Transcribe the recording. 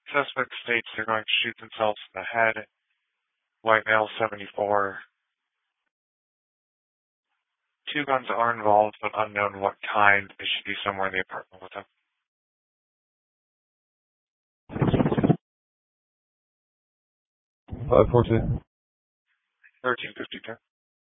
Suspect states they're going to shoot themselves in the head. White male, 74. Two guns are involved, but unknown what kind. They should be somewhere in the apartment with them. 542. 1352.